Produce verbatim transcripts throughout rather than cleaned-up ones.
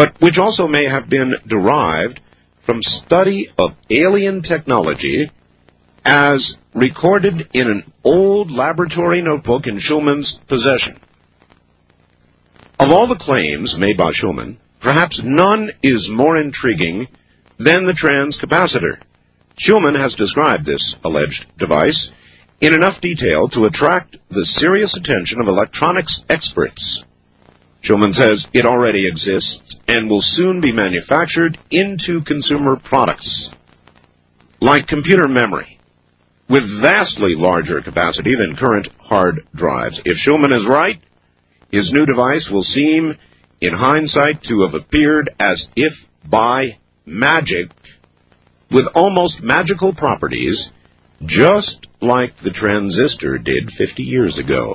but which also may have been derived from study of alien technology as recorded in an old laboratory notebook in Schulman's possession. Of all the claims made by Schulman, perhaps none is more intriguing than the transcapacitor. Schulman has described this alleged device in enough detail to attract the serious attention of electronics experts. Schulman says it already exists and will soon be manufactured into consumer products. Like computer memory, with vastly larger capacity than current hard drives. If Schulman is right, his new device will seem, in hindsight, to have appeared as if by magic, with almost magical properties, just like the transistor did fifty years ago.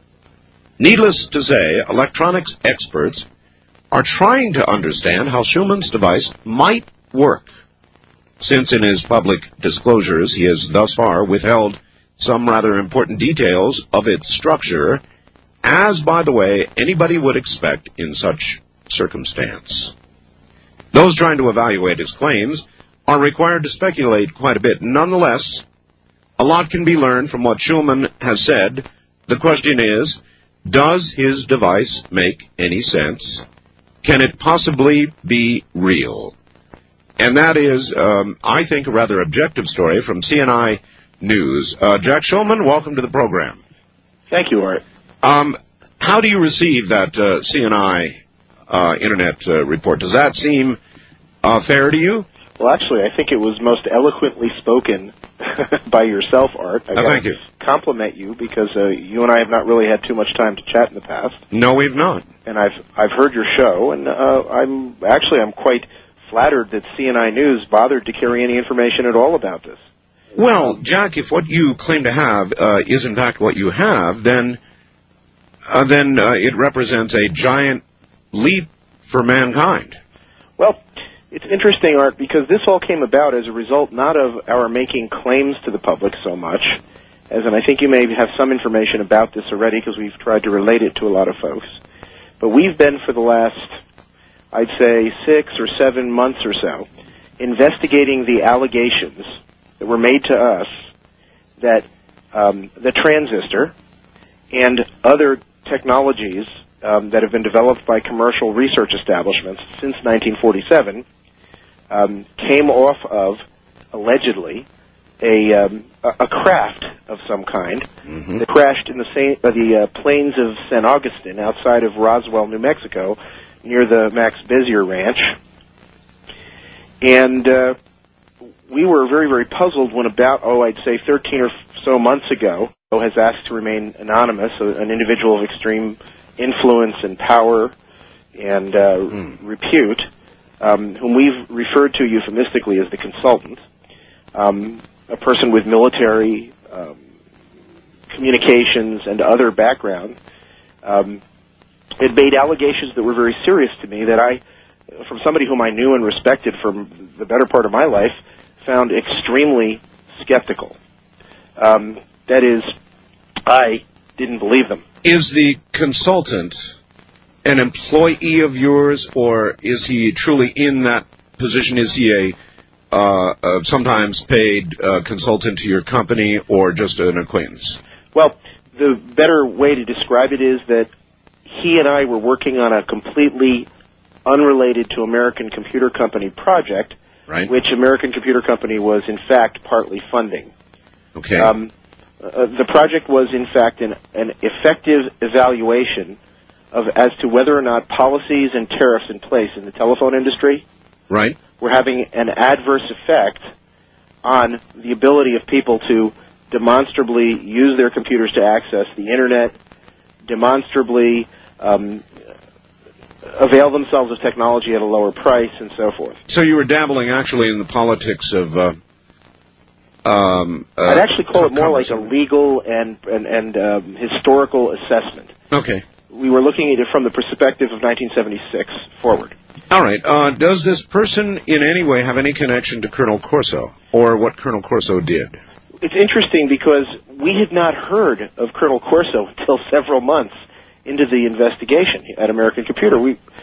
Needless to say, electronics experts are trying to understand how Schulman's device might work, since in his public disclosures he has thus far withheld some rather important details of its structure, as, by the way, anybody would expect in such circumstance. Those trying to evaluate his claims are required to speculate quite a bit. Nonetheless, a lot can be learned from what Schulman has said. The question is, does his device make any sense? Can it possibly be real? And that is, um, I think, a rather objective story from C N I News. Uh, Jack Schulman, welcome to the program. Thank you, Art. Um, how do you receive that uh, C N I uh, Internet uh, report? Does that seem uh, fair to you? Well, actually, I think it was most eloquently spoken by yourself, Art. I uh, thank you. Compliment you because uh, you and I have not really had too much time to chat in the past. No, we've not. And I've I've heard your show, and uh, I'm actually I'm quite flattered that C N I News bothered to carry any information at all about this. Well, Jack, if what you claim to have uh, is in fact what you have, then uh, then uh, it represents a giant leap for mankind. Well, it's interesting, Art, because this all came about as a result not of our making claims to the public so much, as, and I think you may have some information about this already because we've tried to relate it to a lot of folks, but we've been for the last, I'd say, six or seven months or so, investigating the allegations that were made to us that um, the transistor and other technologies um, that have been developed by commercial research establishments since nineteen forty-seven um, came off of, allegedly, a, um, a craft of some kind mm-hmm. that crashed in the, same, uh, the uh, plains of San Augustine outside of Roswell, New Mexico, near the Max Bezier Ranch. And uh, we were very, very puzzled when about, oh, I'd say thirteen or so months ago, has asked to remain anonymous, an individual of extreme influence and power and uh, mm. repute, um, whom we've referred to euphemistically as the consultant, um, a person with military um, communications and other background, um, had made allegations that were very serious to me that I, from somebody whom I knew and respected for the better part of my life, found extremely skeptical. Um, that is, I didn't believe them. Is the consultant an employee of yours, or is he truly in that position? Is he a uh, uh, sometimes paid uh, consultant to your company, or just an acquaintance? Well, the better way to describe it is that he and I were working on a completely unrelated to American Computer Company project, right, which American Computer Company was, in fact, partly funding. Okay. Um, uh, the project was, in fact, an, an effective evaluation of as to whether or not policies and tariffs in place in the telephone industry right. were having an adverse effect on the ability of people to demonstrably use their computers to access the Internet, demonstrably um, avail themselves of technology at a lower price, and so forth. So you were dabbling actually in the politics of... Uh, um, uh, I'd actually call it more like a legal and, and, and um, historical assessment. Okay. We were looking at it from the perspective of nineteen seventy-six forward. All right. Uh, does this person in any way have any connection to Colonel Corso, or what Colonel Corso did? It's interesting because we had not heard of Colonel Corso until several months into the investigation at American Computer. We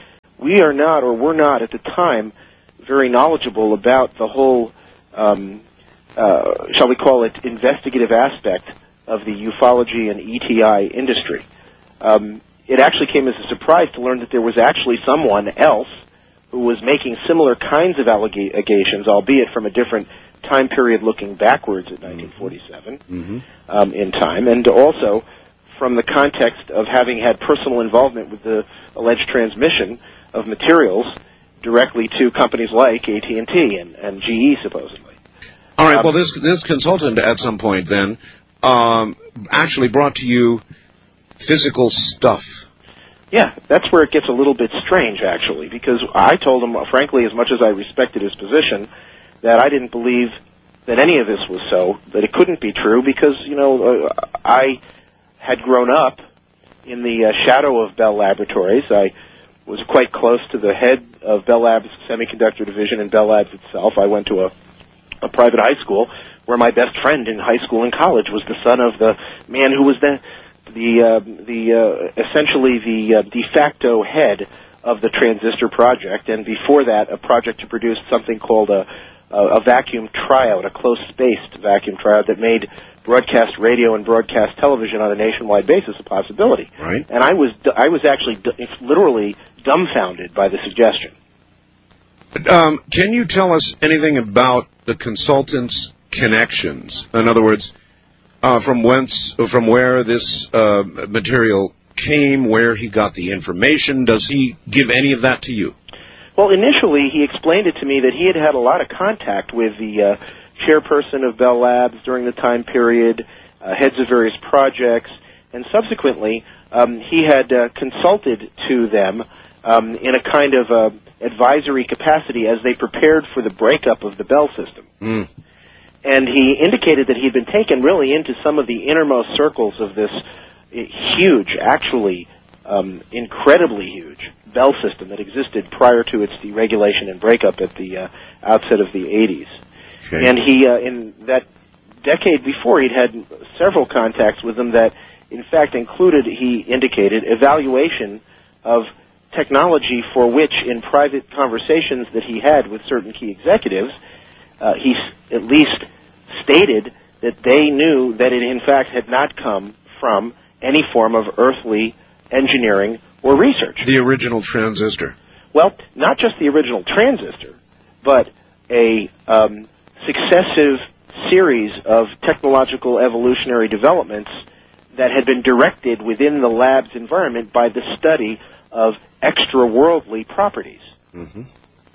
we are not, or were not at the time, very knowledgeable about the whole, um, uh, shall we call it, investigative aspect of the ufology and E T I industry. Um, it actually came as a surprise to learn that there was actually someone else who was making similar kinds of allegations, albeit from a different time period looking backwards at nineteen forty-seven mm-hmm. um, in time, and also from the context of having had personal involvement with the alleged transmission of materials directly to companies like A T and T and, and G E, supposedly. All right, um, well, this this consultant at some point then um, actually brought to you physical stuff. Yeah, that's where it gets a little bit strange, actually, because I told him, frankly, as much as I respected his position, that I didn't believe that any of this was so, that it couldn't be true, because, you know, uh, I had grown up in the uh, shadow of Bell Laboratories. I was quite close to the head of Bell Labs Semiconductor Division and Bell Labs itself. I went to a, a private high school where my best friend in high school and college was the son of the man who was the the uh, the uh, essentially the uh, de facto head of the transistor project, and before that, a project to produce something called a a vacuum tryout, a close-spaced vacuum tryout that made broadcast radio and broadcast television on a nationwide basis a possibility. Right. And I was I was actually literally dumbfounded by the suggestion. Um, can you tell us anything about the consultant's connections? In other words, uh, from whence, from where this uh, material came, where he got the information? Does he give any of that to you? Well, initially, he explained it to me that he had had a lot of contact with the uh, chairperson of Bell Labs during the time period, uh, heads of various projects, and subsequently, um, he had uh, consulted to them um, in a kind of uh, advisory capacity as they prepared for the breakup of the Bell system. Mm. And he indicated that he had been taken really into some of the innermost circles of this huge, actually um, incredibly huge Bell system that existed prior to its deregulation and breakup at the uh, outset of the eighties. Okay. And he, uh, in that decade before, he'd had several contacts with them that, in fact, included, he indicated, evaluation of technology for which, in private conversations that he had with certain key executives, uh, he s- at least stated that they knew that it, in fact, had not come from any form of earthly engineering or research. The original transistor. Well, not just the original transistor, but a um, successive series of technological evolutionary developments that had been directed within the lab's environment by the study of extra-worldly properties. Mm-hmm.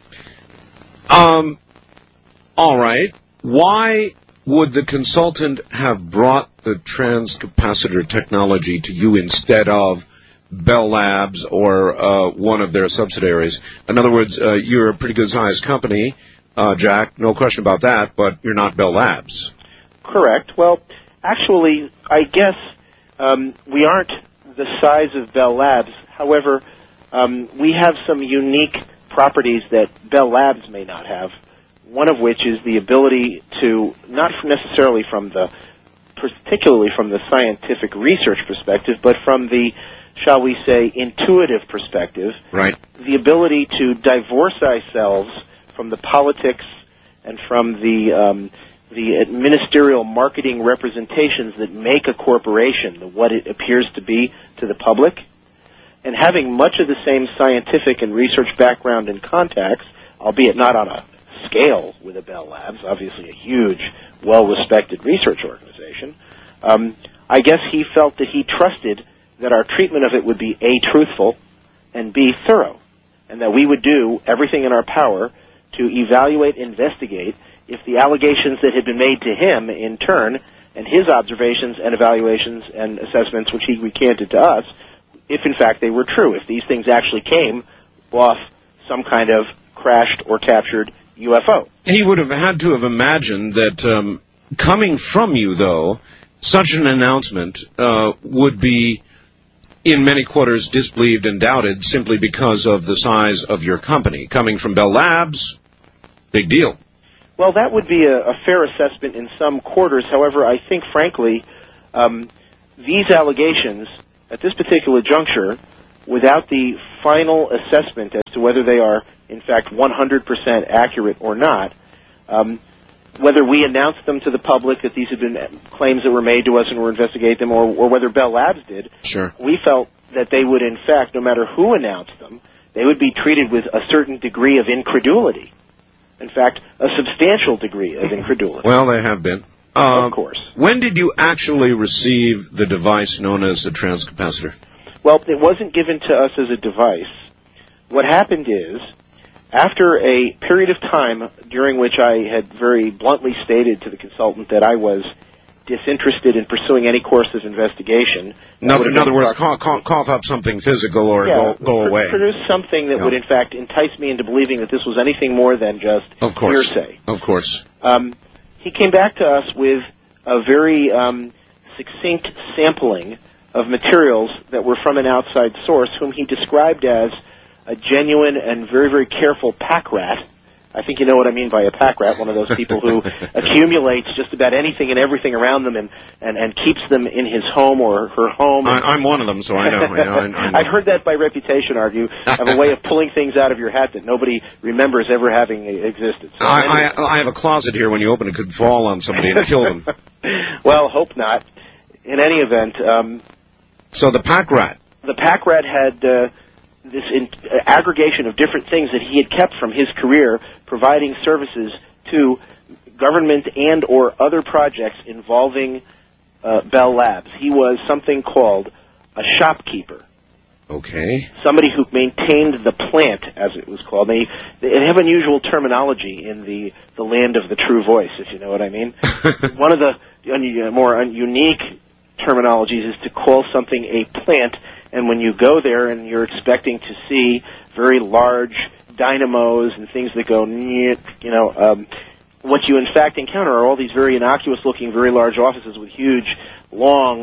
Um, all right. Why would the consultant have brought the transcapacitor technology to you instead of Bell Labs or uh, one of their subsidiaries? In other words, uh, you're a pretty good-sized company, uh, Jack, no question about that, but you're not Bell Labs. Correct. Well, actually, I guess um, we aren't the size of Bell Labs. However, um, we have some unique properties that Bell Labs may not have, one of which is the ability to, not necessarily from the, particularly from the scientific research perspective, but from the, shall we say, intuitive perspective, right, the ability to divorce ourselves from the politics and from the um, the ministerial marketing representations that make a corporation the, what it appears to be to the public, and having much of the same scientific and research background and contacts, albeit not on a scale with a Bell Labs, obviously a huge, well-respected research organization, um, I guess he felt that he trusted that our treatment of it would be, A, truthful, and B, thorough, and that we would do everything in our power to evaluate, investigate, if the allegations that had been made to him, in turn, and his observations and evaluations and assessments, which he recanted to us, if in fact they were true, if these things actually came off some kind of crashed or captured U F O. He would have had to have imagined that um, coming from you, though, such an announcement uh, would be in many quarters disbelieved and doubted simply because of the size of your company. Coming from Bell Labs, big deal. Well, that would be a, a fair assessment in some quarters. However, I think, frankly, um, these allegations, at this particular juncture, without the final assessment as to whether they are, in fact, one hundred percent accurate or not. Um, whether we announced them to the public that these had been claims that were made to us and we're investigating them, or, or whether Bell Labs did, sure. we felt that they would, in fact, no matter who announced them, they would be treated with a certain degree of incredulity. In fact, a substantial degree of incredulity. Well, they have been. Uh, of course. When did you actually receive the device known as the transcapacitor? Well, it wasn't given to us as a device. What happened is, after a period of time during which I had very bluntly stated to the consultant that I was disinterested in pursuing any course of investigation. No, in other words, cough, cough, cough up something physical or yeah, go, go pr- away. Produce something that yeah. would, in fact, entice me into believing that this was anything more than just of course. hearsay. Of course. Um, he came back to us with a very um, succinct sampling of materials that were from an outside source, whom he described as a genuine and very, very careful pack rat. I think you know what I mean by a pack rat, one of those people who accumulates just about anything and everything around them and, and, and keeps them in his home or her home. I, I'm one of them, so I know. I know, I know. I've heard that by reputation, Art. You have a way of pulling things out of your hat that nobody remembers ever having existed. So I, I, I have a closet here. When you open it, could fall on somebody and kill them. Well, hope not. In any event... Um, so the pack rat. The pack rat had... Uh, this in, uh, aggregation of different things that he had kept from his career providing services to government and or other projects involving uh, Bell Labs. He was something called a shopkeeper. Okay. Somebody who maintained the plant, as it was called. They, they have unusual terminology in the, the land of the true voice, if you know what I mean. One of the un- more un- unique terminologies is to call something a plant. And when you go there and you're expecting to see very large dynamos and things that go, you know, um, what you in fact encounter are all these very innocuous-looking, very large offices with huge, long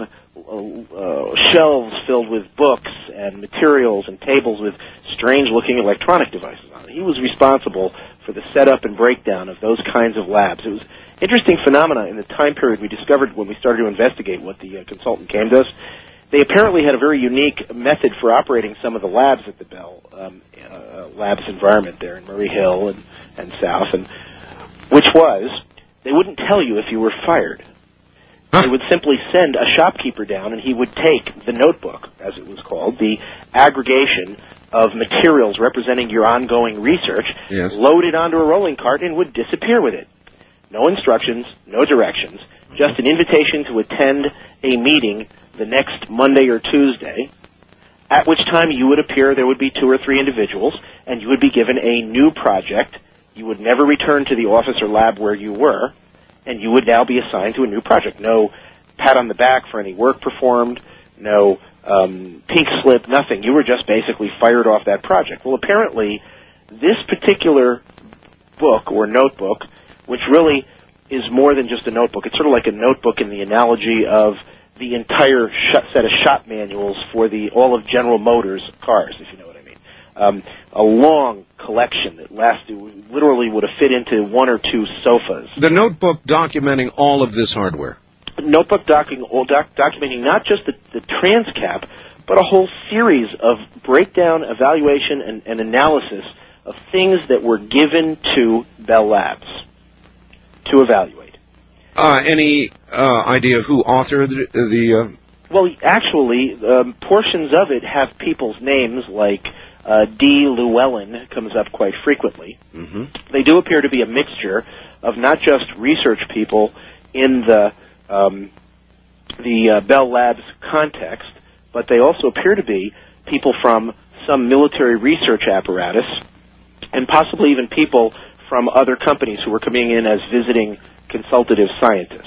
uh, shelves filled with books and materials and tables with strange-looking electronic devices on it. He was responsible for the setup and breakdown of those kinds of labs. It was an interesting phenomena in the time period we discovered when we started to investigate what the uh, consultant came to us. They apparently had a very unique method for operating some of the labs at the Bell um, uh, Labs environment there in Murray Hill and, and South, and which was they wouldn't tell you if you were fired. Huh? They would simply send a shopkeeper down, and he would take the notebook, as it was called, the aggregation of materials representing your ongoing research, yes. load it onto a rolling cart, and would disappear with it. No instructions, no directions, just an invitation to attend a meeting the next Monday or Tuesday, at which time you would appear. There would be two or three individuals, and you would be given a new project. You would never return to the office or lab where you were, and you would now be assigned to a new project. No pat on the back for any work performed, no um, pink slip, nothing. You were just basically fired off that project. Well, apparently, this particular book or notebook, which really is more than just a notebook, it's sort of like a notebook in the analogy of the entire sh- set of shop manuals for the all of General Motors cars, if you know what I mean. Um, a long collection that lasted, literally would have fit into one or two sofas. The notebook documenting all of this hardware. Notebook docu- doc- documenting not just the, the Transcap, but a whole series of breakdown, evaluation, and, and analysis of things that were given to Bell Labs to evaluate. Uh, any uh, idea who authored the... the uh... Well, actually, um, portions of it have people's names, like uh, D. Llewellyn comes up quite frequently. Mm-hmm. They do appear to be a mixture of not just research people in the um, the uh, Bell Labs context, but they also appear to be people from some military research apparatus, and possibly even people from other companies who were coming in as visiting consultative scientists.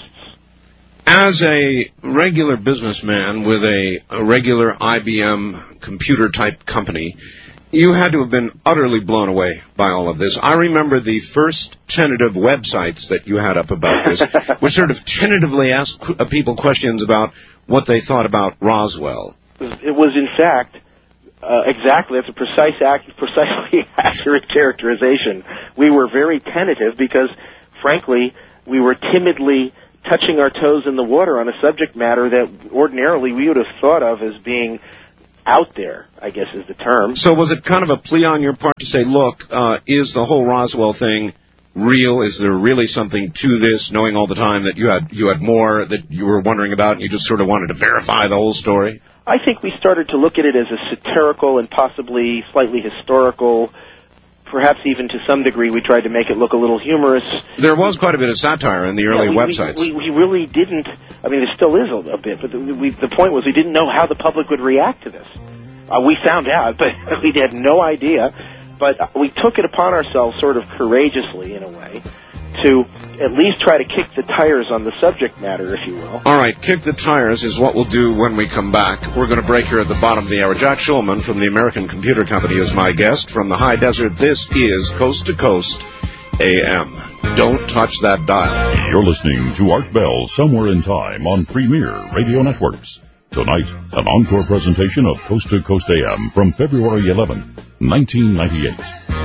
As a regular businessman with a, a regular I B M computer-type company, you had to have been utterly blown away by all of this. I remember the first tentative websites that you had up about this, which sort of tentatively asked people questions about what they thought about Roswell. It was, in fact, uh, exactly, that's a precise, ac- precisely accurate characterization. We were very tentative because, frankly, we were timidly touching our toes in the water on a subject matter that ordinarily we would have thought of as being out there, I guess is the term. So was it kind of a plea on your part to say, look, uh, is the whole Roswell thing real? Is there really something to this, knowing all the time that you had you had more that you were wondering about and you just sort of wanted to verify the whole story? I think we started to look at it as a satirical and possibly slightly historical, perhaps even to some degree we tried to make it look a little humorous. There was quite a bit of satire in the early yeah, we, websites. We, we, we really didn't, I mean, there still is a, a bit, but the, we, the point was we didn't know how the public would react to this. Uh, we found out, but we had no idea. But we took it upon ourselves sort of courageously, in a way, to at least try to kick the tires on the subject matter, if you will. All right, kick the tires is what we'll do when we come back. We're going to break here at the bottom of the hour. Jack Schulman from the American Computer Company is my guest from the high desert. This is Coast to Coast A M. Don't touch that dial. You're listening to Art Bell, Somewhere in Time on Premier Radio Networks. Tonight, an encore presentation of Coast to Coast A M from February eleventh, nineteen ninety-eight.